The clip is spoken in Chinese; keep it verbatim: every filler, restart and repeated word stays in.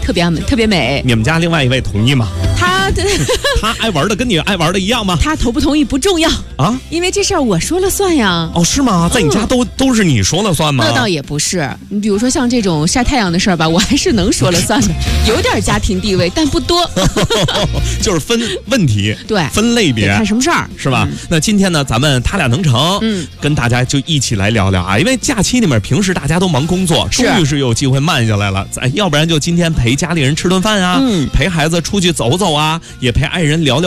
特别特别美。 你们家另外一位同意吗？ 他他爱玩的跟你爱玩的一样吗？ 他同不同意不重要啊， 因为这事儿我说了算呀。 哦，是吗？在你家都、嗯、都是你说了算吗？ 那倒也不是，你比如说像这种晒太阳的事儿吧，我还是能说了算的，有点家庭地位，但不多。 就是分问题， 对， 分类别， 看什么事儿， 是吧？ 嗯、 那今天呢，咱们他俩能成，嗯，跟大家就一起来聊聊啊，因为假期里面平时大家都忙工作，终于是有机会慢下来了，咱要不然就今天陪家里人吃顿饭啊，嗯，陪孩子出去走走啊，也陪爱人聊聊